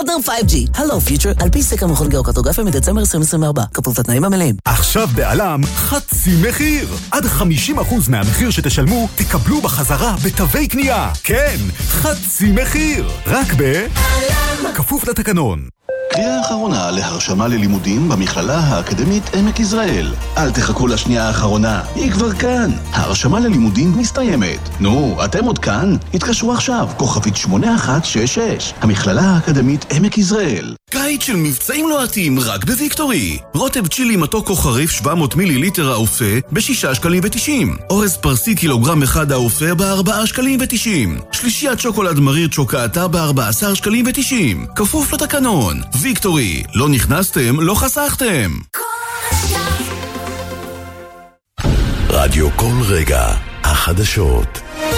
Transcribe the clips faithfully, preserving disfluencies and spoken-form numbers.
סמארטר פייב ג'י. הלו פיוטר, על פי סקר מכון גיאוקרטוגרפיה מדצמבר עשרים עשרים וארבע. כפוף לתנאים המלאים. עכשיו בעלם חצי מחיר. עד חמישים אחוז מהמחיר שתשלמו תקבלו בחזרה בתווי קנייה. כן, חצי מחיר. רק בעלם. כפוף לתקנון. קריאה האחרונה להרשמה ללימודים במכללה האקדמית עמק יזרעאל. אל תחכו לשנייה האחרונה, היא כבר כאן. ההרשמה ללימודים מסתיימת. נו, אתם עוד כאן? התקשרו עכשיו, כוכבית שמונה אחת שש שש. המכללה האקדמית עמק יזרעאל. קיץ של מבצעים לוהטים רק בוויקטורי. רוטב צ'ילי מתוק או חריף שבע מאות מיליליטר האופה בשישה שקלים ותשעים. אורז פרסי קילוגרם אחד האופה בארבעה שקלים ותשעים. שלישיית שוקולד מריר צ'וקאטה בארבעה עשר שקלים ותשעים. כפוף לתקנון. ויקטורי, לא נכנסתם, לא חסכתם. רדיו כל רגע, החדשות.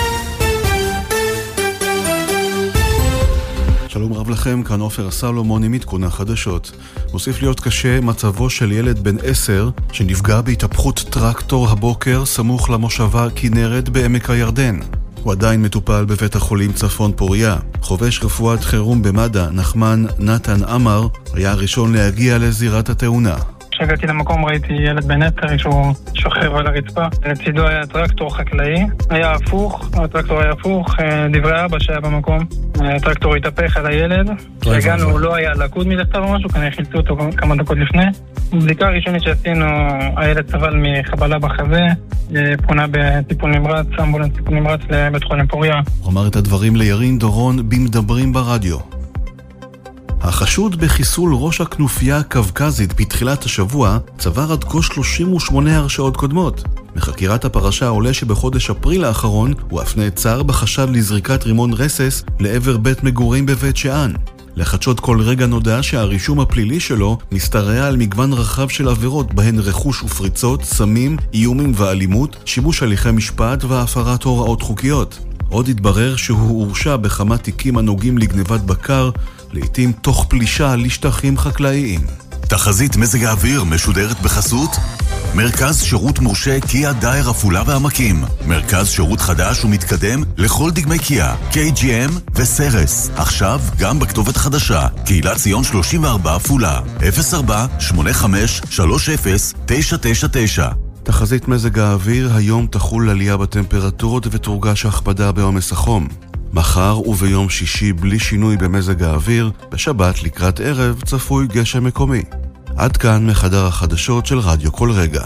שלום רב לכם, כאן עופר סלומון עם עדכון החדשות. מוסיף להיות קשה מצבו של ילד בן עשר שנפגע בהתהפכות טרקטור הבוקר סמוך למושבה כנרת בעמק הירדן. הוא עדיין מטופל בבית החולים צפון פוריה. חובש רפואת חירום במד"א, נחמן נתן אמר, היה הראשון להגיע לזירת התאונה. כשהגעתי למקום ראיתי ילד בן עשר שהוא שוכב על הרצפה. לצידו היה טרקטור חקלאי, היה הפוך, הטרקטור היה הפוך, דברי אבא שהיה במקום. הטרקטור התהפך על הילד, כשהגענו הוא לא היה לקוד מלכתב או משהו, כנראה חילצו אותו כמה דקות לפני. בבדיקה הראשונית שעשינו, הילד סבל מחבלה בחזה, פונה בטיפול נמרץ, אמבולנס טיפול נמרץ לבית חולים פוריה. הוא אמר את הדברים לירין דורון במדברים ברדיו. החשוד בחיסול ראש הכנופיה הקווקזית בתחילת השבוע צבר עד כה שלושים ושמונה הרשעות קודמות. מחקירת הפרשה עולה שבחודש אפריל האחרון הוא אף נעצר בחשד לזריקת רימון רסס לעבר בית מגורים בבית שאן. לחדשות כל רגע נודע שהרישום הפלילי שלו משתרע על מגוון רחב של עבירות בהן רכוש ופריצות, סמים, איומים ואלימות, שיבוש הליכי משפט והפרת הוראות חוקיות. עוד התברר שהוא הורשע בכמה תיקים הנוגעים לגנבת בקר, לעתים תוך פלישה לשטחים חקלאיים. תחזית מזג האוויר משודרת בחסות מרכז שירות מורשה קיה דייר עפולה והעמקים. מרכז שירות חדש ומתקדם לכל דגמי קיה, קיי ג'י אם וסרס. עכשיו גם בכתובת חדשה, קהילת ציון שלושים וארבע עפולה, אפס ארבע שמונה חמש שלוש אפס תשע תשע תשע. תחזית מזג האוויר, היום תחול עלייה בטמפרטורות ותורגש הכבדה בעומס החום. מחר וביום שישי בלי שינוי במזג האוויר, בשבת לקראת ערב צפוי גשם מקומי. עד כאן מחדר החדשות של רדיו כל רגע.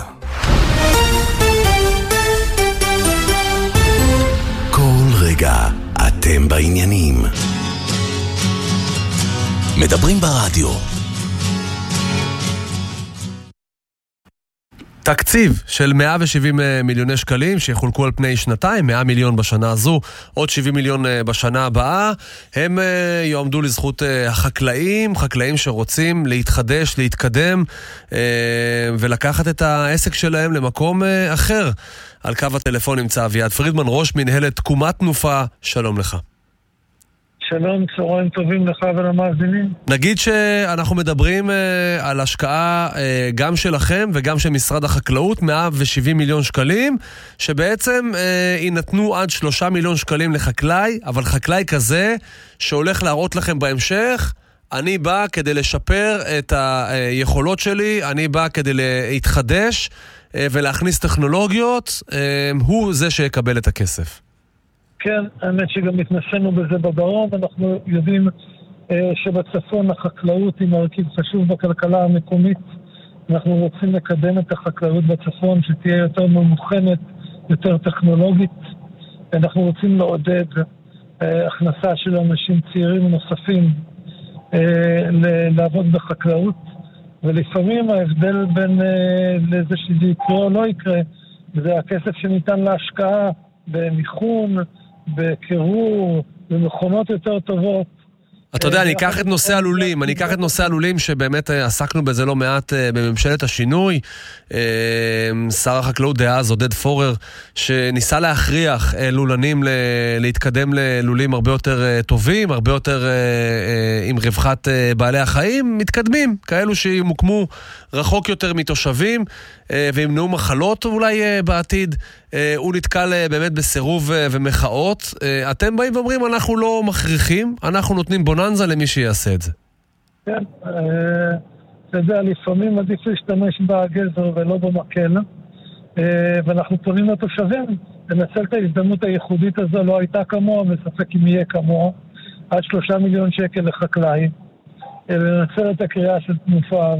כל רגע אתם בעניינים. מדברים ברדיו. תקציב של מאה ושבעים מיליוני שקלים שיחולקו על פני שנתיים, מאה מיליון בשנה הזו, עוד שבעים מיליון בשנה הבאה, הם יועמדו לזכות החקלאים, חקלאים שרוצים להתחדש, להתקדם ולקחת את העסק שלהם למקום אחר. על קו הטלפון נמצא אביעד פרידמן, ראש מנהלת תקומת תנופה, שלום לך. שלום, צהריים טובים לך ולמאזינים. נגיד שאנחנו מדברים על השקעה גם שלכם וגם של משרד החקלאות, מאה ושבעים מיליון שקלים, שבעצם יינתנו עד שלושה מיליון שקלים לחקלאי, אבל חקלאי כזה שהולך להראות לכם בהמשך, אני בא כדי לשפר את היכולות שלי, אני בא כדי להתחדש ולהכניס טכנולוגיות, הוא זה שיקבל את הכסף. כן, האמת שגם התנסינו בזה בדרום, אנחנו יודעים אה, שבצפון החקלאות היא מרכיב חשוב בכלכלה המקומית. אנחנו רוצים לקדם את החקלאות בצפון שתהיה יותר ממוכנת, יותר טכנולוגית. אנחנו רוצים לעודד אה, הכנסה של אנשים צעירים נוספים אה, ל- לעבוד בחקלאות, ולפעמים ההבדל בין אה, לזה שזה יקרה או לא יקרה, זה הכסף שניתן להשקעה במיכון, בקירור, במכונות יותר טובות. אתה יודע, אני אקח את נושא הלולים, אני אקח את נושא הלולים שבאמת עסקנו בזה לא מעט בממשלת השינוי. שר החקלאות דאז, עודד פורר, שניסה להכריח לולנים להתקדם ללולים הרבה יותר טובים, הרבה יותר עם רווחת בעלי החיים, מתקדמים, כאלו שימוקמו רחוק יותר מתושבים, וימנעו מחלות אולי בעתיד. הוא נתקל באמת בסירוב ומחאות. אתם באים ואומרים, אנחנו לא מכריחים, אנחנו נותנים בוננזה למי שיעשה את זה. כן, אתה יודע, לפעמים עדיף להשתמש בגזר ולא במקל, ואנחנו פונים לתושבים, לנצל את ההזדמנות הייחודית הזו, לא הייתה כמוה, וספק אם יהיה כמוה, עד שלושה מיליון שקל לחקלאי, לנצל את הקריאה של תנופה,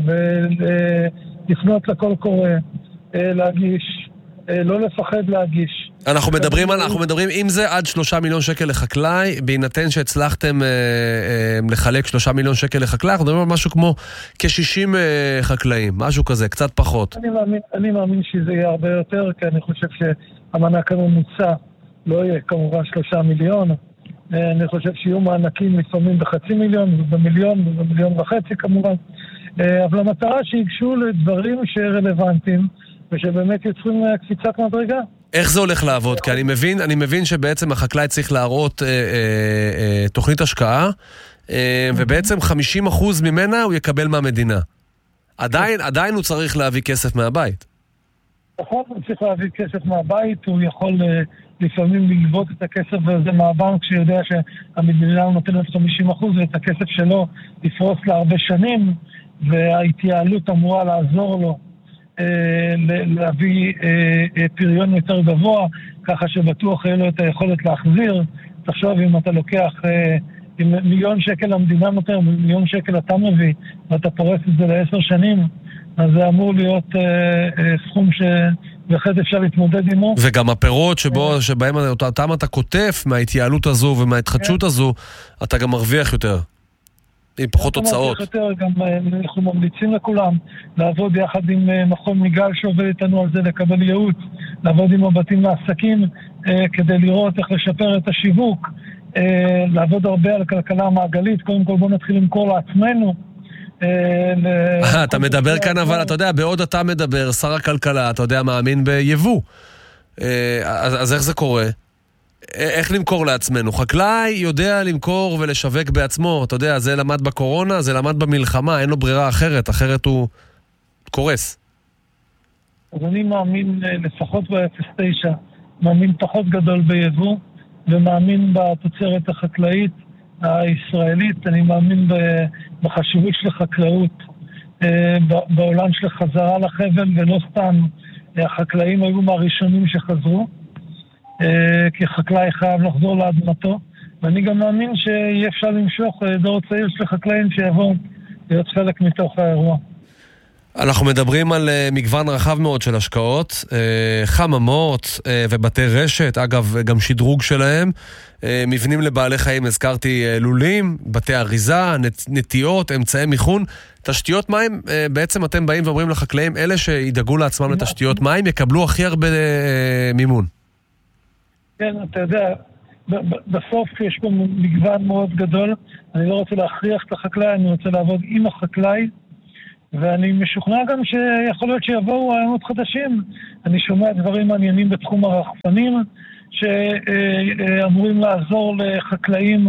ולפנות לכל קורא, להגיש, לא לפחד להגיש. אנחנו מדברים, אנחנו מדברים, אם זה עד שלושה מיליון שקל לחקלאי, בהינתן שהצלחתם אה, אה, לחלק שלושה מיליון שקל לחקלאי, אנחנו מדברים על משהו כמו כ-שישים אה, חקלאים, משהו כזה, קצת פחות. אני מאמין, אני מאמין שזה יהיה הרבה יותר, כי אני חושב שהמענק הממוצע לא יהיה כמובן שלושה מיליון, אה, אני חושב שיהיו מענקים לפעמים בחצי מיליון, ובמיליון, ובמיליון וחצי כמובן, אה, אבל המטרה שיגשו לדברים שרלוונטיים, ושבאמת יוצרים קפיצת מדרגה. איך זה הולך לעבוד? כי אני מבין, אני מבין שבעצם החקלאי צריך להראות אה, אה, אה, תוכנית השקעה, אה, ובעצם חמישים אחוז ממנה הוא יקבל מהמדינה. עדיין, עדיין הוא צריך להביא כסף מהבית. נכון, הוא צריך להביא כסף מהבית, הוא יכול לפעמים ללוות את הכסף הזה מהבנק, שיודע שהמדינה נותנת חמישים אחוז, ואת הכסף שלו לפרוס להרבה שנים, וההתייעלות אמורה לעזור לו להביא פריון יותר גבוה, ככה שבטוח יהיה לו את היכולת להחזיר. תחשוב, אם אתה לוקח עם מיליון שקל המדינה נותן, מיליון שקל אתה מביא, ואתה פורס את זה לעשר שנים, אז זה אמור להיות סכום שבהחלט אפשר להתמודד עמו. וגם הפירות שבו, שבהם אותם אתה כותף מההתייעלות הזו ומההתחדשות הזו, אתה גם מרוויח יותר. עם פחות הוצאות. גם אנחנו ממליצים לכולם לעבוד יחד עם מכון מיגל שעובד איתנו על זה, לקבל ייעוץ, לעבוד עם הבתים לעסקים כדי לראות איך לשפר את השיווק, לעבוד הרבה על כלכלה המעגלית. קודם כל בוא נתחיל למכור לעצמנו. אתה מדבר כאן, אבל אתה יודע, בעוד אתה מדבר, שר הכלכלה, אתה יודע, מאמין ביבוא. אז איך זה קורה? איך למכור לעצמנו? חקלאי יודע למכור ולשווק בעצמו, אתה יודע, זה למד בקורונה, זה למד במלחמה, אין לו ברירה אחרת, אחרת הוא קורס. אז אני מאמין לפחות ב-אפס תשע, מאמין פחות גדול ביבוא, ומאמין בתוצרת החקלאית הישראלית, אני מאמין בחשיבות של החקלאות, בעולם של חזרה לחבל, ולא סתם החקלאים היו מהראשונים שחזרו, כי חקלאי חייב לחזור לאדמתו, ואני גם מאמין שיהיה אפשר למשוך דור צעיר של חקלאים שיבואו להיות חלק מתוך האירוע. אנחנו מדברים על מגוון רחב מאוד של השקעות, חממות ובתי רשת, אגב גם שדרוג שלהם, מבנים לבעלי חיים, הזכרתי לולים, בתי אריזה, נטיות, אמצעי מיכון, תשתיות מים. בעצם אתם באים ואומרים לחקלאים, אלה שידאגו לעצמם לתשתיות מים יקבלו הכי הרבה מימון. כן, אתה יודע, בסוף יש פה מגוון מאוד גדול, אני לא רוצה להכריח את החקלאי, אני רוצה לעבוד עם החקלאי, ואני משוכנע גם שיכול להיות שיבואו רעיונות חדשים. אני שומע דברים מעניינים בתחום הרחפנים, שאמורים לעזור לחקלאים.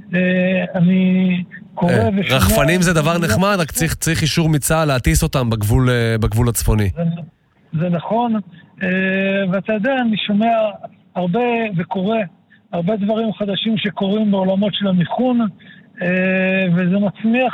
אני קורא ושומע... רחפנים זה דבר נחמד, רק צריך, צריך אישור מצה"ל להטיס אותם בגבול, בגבול הצפוני. זה, זה נכון, ואתה יודע, אני שומע הרבה וקורא, הרבה דברים חדשים שקורים בעולמות של המיכון, וזה מצמיח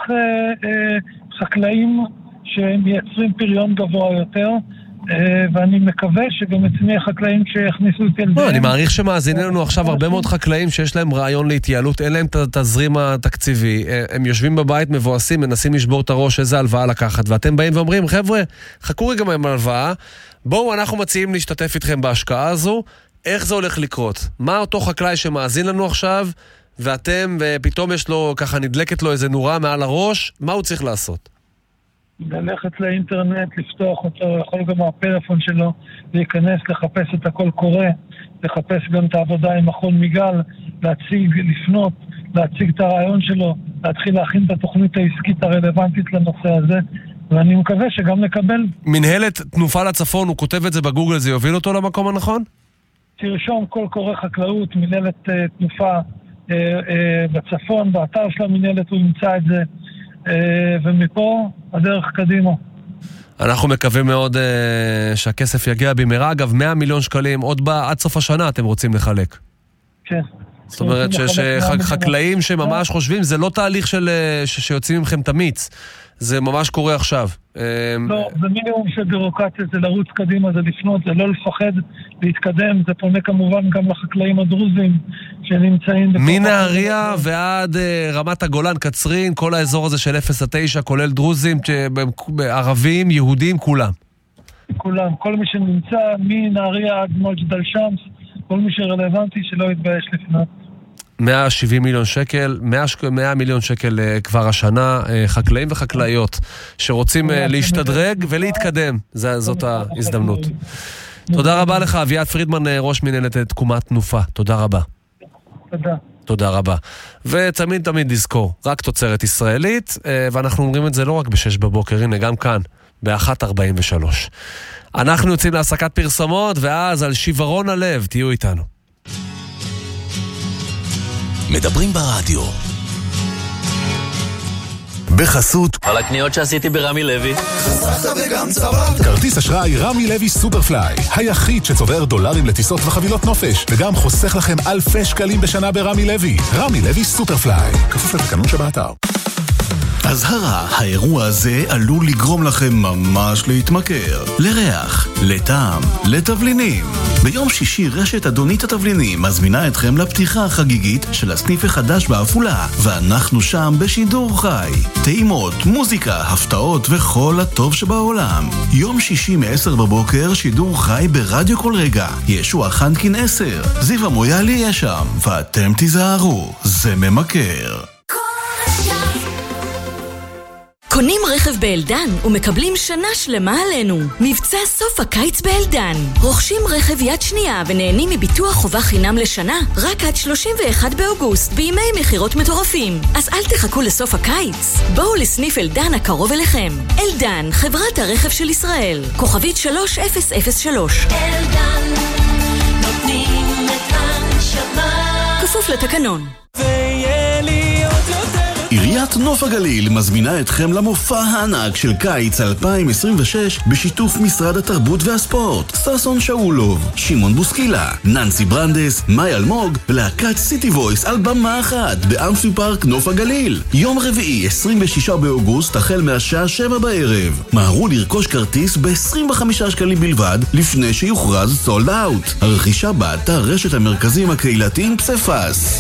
חקלאים שמייצרים פריון גבוה יותר, ואני מקווה שגם יצמיח חקלאים שיכניסו את ילדיהם. אני מעריך שמאזינים לנו עכשיו הרבה מאוד חקלאים שיש להם רעיון להתייעלות, אין להם את התזרים התקציבי, הם יושבים בבית מבואסים, מנסים לשבור את הראש איזה הלוואה לקחת, ואתם באים ואומרים, חבר'ה, חכו רגע עם הלוואה, בואו אנחנו מציעים להשתתף איתכם בהשקעה הזו, איך זה הולך לקרות? מה אותו חקלאי שמאזין לנו עכשיו, ואתם, ופתאום יש לו, ככה נדלקת לו איזה נורה מעל הראש, מה הוא צריך לעשות? ללכת לאינטרנט, לפתוח אותו, יכול גם מהפלאפון שלו, להיכנס, לחפש את הכל קורא, לחפש גם את העבודה עם מכון מיגל, להציג, לפנות, להציג את הרעיון שלו, להתחיל להכין את התוכנית העסקית הרלוונטית לנושא הזה, ואני מקווה שגם לקבל... מנהלת תנופה לצפון, הוא כותב את זה בגוגל, זה יוביל אותו למקום הנכון? תרשום כל קורא חקלאות, מנהלת תנופה בצפון, באתר של המנהלת הוא ימצא את זה, ומפה הדרך קדימה. אנחנו מקווים מאוד שהכסף יגיע במהרה. אגב, מאה מיליון שקלים עוד עד סוף השנה אתם רוצים לחלק. כן. זאת אומרת שחקלאים שממש חושבים, זה לא תהליך שיוצאים מכם תמיץ, זה ממש קורה עכשיו. לא, זה מינימום של בירוקרטיה, זה לרוץ קדימה, זה לפנות, זה לא לפחד להתקדם, זה פונה כמובן גם לחקלאים הדרוזים שנמצאים... מנהריה ועד רמת הגולן, קצרין, כל האזור הזה של אפס עד תשע, כולל דרוזים, ערבים, יהודים, כולם. כולם, כל מי שנמצא, מנהריה עד מג'דל שמס, כל מי שרלוונטי שלא יתבייש לפנות. מאה ושבעים מיליון שקל, מאה מיליון שקל כבר השנה, חקלאים וחקלאיות שרוצים להשתדרג ולהתקדם, זאת ההזדמנות. תודה רבה לך, אביעד פרידמן, ראש מנהלת תקומת תנופה, תודה רבה. תודה. תודה רבה. ותמיד תמיד נזכור, רק תוצרת ישראלית, ואנחנו אומרים את זה לא רק בשש בבוקר, הנה גם כאן, ב-אחת ארבעים ושלוש. אנחנו יוצאים להסקת פרסומות, ואז על שברון הלב, תהיו איתנו. מדברים ברדיו. בחסות על הקניות שעשיתי ברמי לוי. חסכת וגם צברת. כרטיס אשראי רמי לוי סופרפליי, היחיד שצובר דולרים לטיסות וחבילות נופש, וגם חוסך לכם אלפי שקלים בשנה ברמי לוי. רמי לוי סופרפליי, כפוף לתקנון שבאתר. הזהרה, האירוע הזה עלול לגרום לכם ממש להתמכר. לריח, לטעם, לתבלינים. ביום שישי רשת אדונית התבלינים מזמינה אתכם לפתיחה החגיגית של הסניף החדש בעפולה, ואנחנו שם בשידור חי. טעימות, מוזיקה, הפתעות וכל הטוב שבעולם. יום שישי מ-עשר בבוקר שידור חי ברדיו כל רגע. ישוע חנקין עשר, זיו המויאלי יהיה שם, ואתם תיזהרו, זה ממכר. קונים רכב באלדן ומקבלים שנה שלמה עלינו. מבצע סוף הקיץ באלדן. רוכשים רכב יד שנייה ונהנים מביטוח חובה חינם לשנה רק עד שלושים ואחד באוגוסט בימי מחירות מטורפים. אז אל תחכו לסוף הקיץ. בואו לסניף אלדן הקרוב אליכם. אלדן, חברת הרכב של ישראל. כוכבית שלוש אפס אפס שלוש. אלדן, נותנים את הנשמה. כפוף לתקנון. עיריית נוף הגליל מזמינה אתכם למופע הענק של קיץ אלפיים עשרים ושש בשיתוף משרד התרבות והספורט. ששון שאולוב, שמעון בוסקילה, ננסי ברנדס, מאי אלמוג ולהקת סיטי וויס על במה אחת באמפי פארק נוף הגליל. יום רביעי עשרים ושישה באוגוסט החל מהשעה שבע בערב. מהרו לרכוש כרטיס ב-עשרים וחמישה שקלים בלבד לפני שיוכרז סולד אאוט. הרכישה באתר רשת המרכזים הקהילתיים פספס.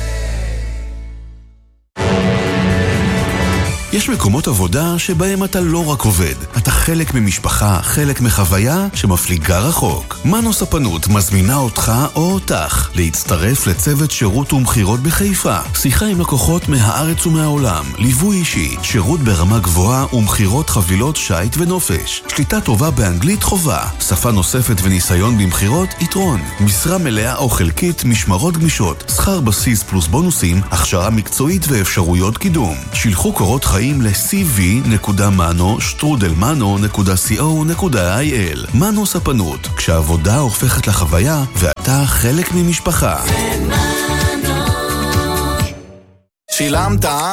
יש מקומות עבודה שבהם אתה לא רק עובד, אתה חלק ממשפחה, חלק מחוויה שמפליגה רחוק. מנו ספנות מזמינה אותך או אותך להצטרף לצוות שירות ומחירות בחיפה. שיחה עם לקוחות מהארץ ומהעולם, ליווי אישי, שירות ברמה גבוהה ומחירות חבילות שייט ונופש. שליטה טובה באנגלית חובה, שפה נוספת וניסיון במחירות יתרון. משרה מלאה או חלקית, משמרות גמישות, שכר בסיס פלוס בונוסים, הכשרה מקצועית ואפשרויות קידום. שילחו קורות חיים ל-סי וי נקודה מנו שטרודל מנו נקודה סי או נקודה איי אל. מנו ספנות, כשהעבודה הופכת לחוויה ואתה חלק ממשפחה. שילמת